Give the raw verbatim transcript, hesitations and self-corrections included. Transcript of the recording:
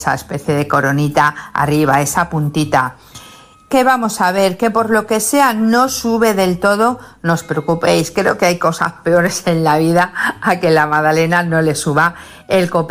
esa especie de coronita arriba, esa puntita. Que vamos a ver, que por lo que sea no sube del todo, no os preocupéis, creo que hay cosas peores en la vida a que la magdalena no le suba el copete.